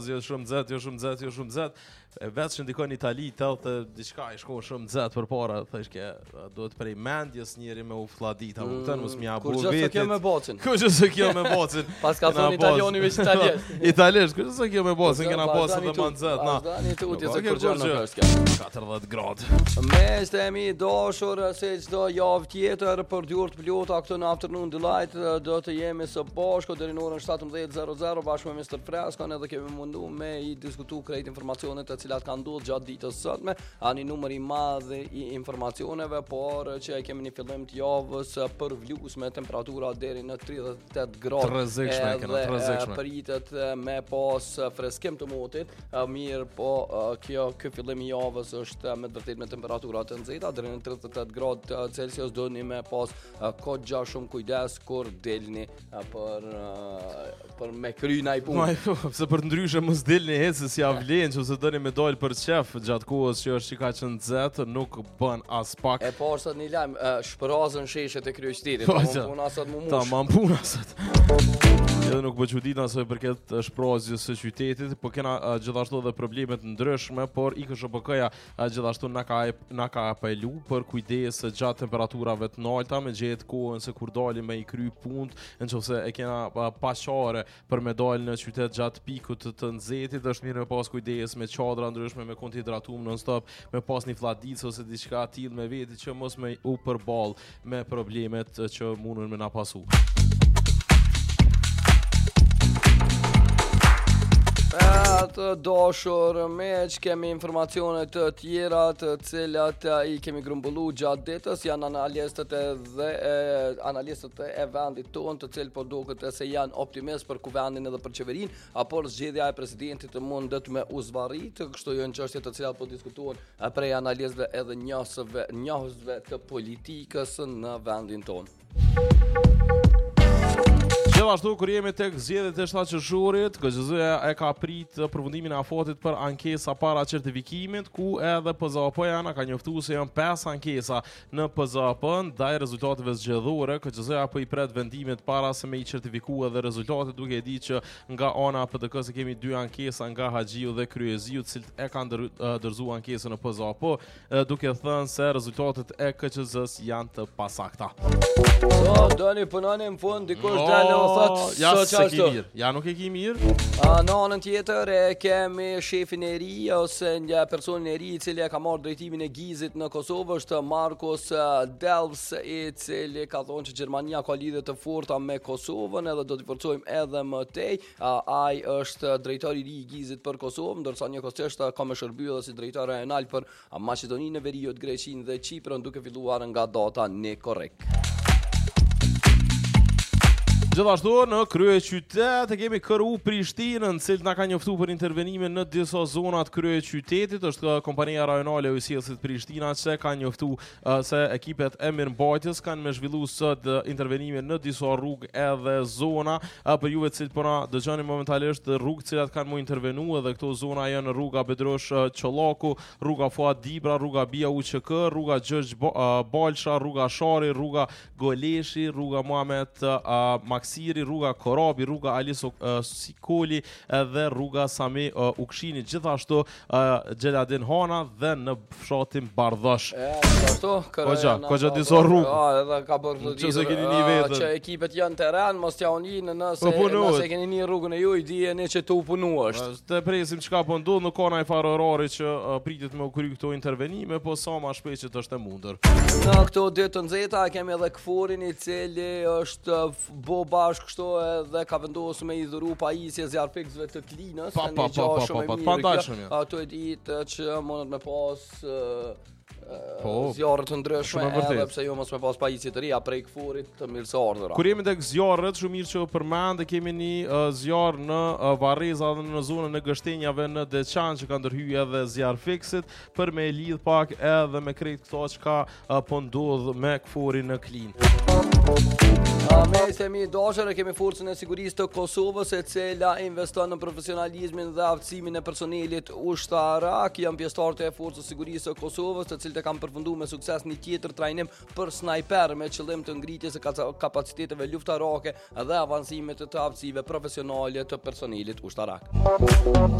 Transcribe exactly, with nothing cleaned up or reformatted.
jo shumë nxehtë, jo shumë nxehtë, jo shumë nxehtë. Vetë që ndikon në Itali, thotë diçka i shkon shumë nxehtë përpara, thosh që duhet prej mendjes njëri me u flladit, a kupton, mos më ja Kur bëu gjë se vetë. kjo me bocën. Kur gjë se kjo me bocën. Pas ka thonë italiani veç italianisht. Italianisht, kur gjë se kjo me bocën, kena bocën të më nxehtë, na. Vazhdani tutje se Kjo kur gjë nuk gjë. është kjo. katërdhjetë gradë. Me stemi dashur se çdo javë tjetër për dy orë të plota këtë në Afternoon Delight do të jemi së bashku deri në orën shtatëmbëdhjetë e zero bashkë me mister Freskon, edhe kemi mundu me i diskutu krejt informacionet të cilat kanë ndodhur gjatë ditës sotme, ani numër i madh i informacioneve, por që e kemi një fillim të javës për vlus me temperatura deri në tridhjetë e tetë gradë. Të rrezikshme kena, të rrezikshme. Pritet me pas freskim të motit, mirë po kjo ky fillim i javës është me vërtet me temperatura të nxehta deri në tridhjetë e tetë gradë Celsius, doni me pas kogja shumë kujdes kur delni për për me kry naj punë. Ma, pse për ndryshe mos dilni ecë si ja vlen, nëse doni me dal për qef gjatë kohës që është çika që nxehtë, nuk bën as pak. E po sot një lajm, shpërazën sheshet e kryeqytetit, Po, po që- puna sot më mush. Tamam puna sot. Edhe nuk po çuditna se përket shprazjes së qytetit, po kena uh, gjithashtu edhe probleme të ndryshme, por I K S H B K-ja uh, gjithashtu na ka na ka apelu për kujdes gjatë temperaturave të larta, me gjetë kohën se kur dalim me I kry punë, nëse e kena uh, paqare për me dalë në qytet gjatë pikut të, të nxehtit, është mirë me pas kujdes me çadra ndryshme, me konhidratum non stop, me pas një fladicë ose diçka tillë me veti që mos me u përball me problemet që mundun me na pasu. Të dashur meq, kemi informacione të tjera të cilat I kemi grumbullu gjatë ditës, janë analistët edhe e, analistët e vendit tonë, të cilë po duket se janë optimist për kuvendin edhe për qeverin, por zgjedhja e presidentit mundet me u zvarrit, kështu janë çështje të cilat po diskutohen prej analistëve edhe njohësve, njohësve të politikës në vendin tonë. Gjithashtu kur jemi tek zgjedhjet e shtatë qershorit, K Q Z-ja e ka prit përfundimin e afatit për ankesa para certifikimit, ku edhe P Z A P-ja na ka njoftuar se janë pesë ankesa në P Z A P, ndaj rezultateve zgjedhore. K Q Z-ja po I pret vendimet para se me I certifikuar edhe rezultatet, duke e ditë që nga ana P D K se kemi dy ankesa nga Haxhiu dhe Kryeziu, të cilët e kanë dorëzuar ankesën në P Z A P, duke thënë se rezultatet e K Q Z-s janë të pasakta. So, doni punoni në fund, dikush dalë o thot, ja so se ki qashtu. mirë. Ja nuk e ki mirë. A, në anën tjetër e kemi shefin e ri ose një personin e ri I cili e ka marrë drejtimin e Gizit në Kosovë, është Markus Delvs, I cili ka thonë që Gjermania ka lidhje të forta me Kosovën edhe do t'i forcojmë edhe më tej. Ai është drejtori I ri I Gizit për Kosovë, ndërsa njëkohësisht ka më shërbyer edhe si drejtor rajonal për Maqedoninë e Veriut, Greqinë dhe Çiprën, duke filluar nga data një korrekt. Gjithashtu në krye qytet e kemi K R U Prishtinën, cilët na ka njoftuar për intervenime në disa zona të krye qytetit. Është kompania rajonale e ujësillësit Prishtina që ka njoftuar uh, se ekipet e mirëmbajtjes kanë me zhvilluar sot uh, intervenime në disa rrugë edhe zona. Uh, për juve të cilët po na dëgjoni momentalisht, rrugë të cilat kanë mu intervenuar dhe këto zona janë rruga Bedrosh uh, Çollaku, rruga Fuat Dibra, rruga Bia U Q K, rruga Gjergj uh, Balsha, rruga Shari, rruga Goleshi, rruga Muhamet uh, Maksiri, rruga Korabi, rruga Aliso uh, Sikoli dhe rruga Sami uh, Ukshini, gjithashtu uh, Gjeladin Hana dhe në fshatin Bardhosh. E, gjithashtu, Koxha, koxha disa rrugë. Ja, edhe ka bërë të Nëse keni një vetën. që ekipet janë teren, mos t'ja uninë nëse, Po punohet. nëse keni një rrugën e juj, dijeni që tu punuar. Të presim çka po ndodh, nuk ka ndaj farë orari që uh, pritet me u kry këto intervenime, po sa më shpejt që të është e mundur. Në këto ditë të nxehta kemi edhe Kforin I cili është bo bashkë kështu edhe ka vendosur me I dhuru pajisje zjarfikësve të Klinës. Pa, pa, pa, pa, pa, pa, pa ndalshëm janë. Ato e ditë që mundet me pas Po, zjarre të ndryshme, shumë e vërtet. edhe pse jo mos me pas pajisje të reja prej Kforit të mirëseardhura. kur jemi tek zjarret, shumë mirë që përmend, kemi një uh, zjarr në uh, Varreza dhe në zonën e Gështenjave në Deçan që ka ndërhyrë edhe zjarr fiksit për me lidh pak edhe me krejt këto çka uh, po ndodh me Kforin në Klinë. Me semi dashur e kemi forcën e sigurisë të Kosovës, e cila investon në profesionalizmin dhe aftësimin e personelit ushtarak. Janë pjesëtarë të forcës së sigurisë të Kosovës, të cilët e kam përfunduar me sukses një tjetër trajnim për snajper me qëllim të ngritjes së kapaciteteve luftarake dhe avancimit të aftësive profesionale të personelit ushtarak.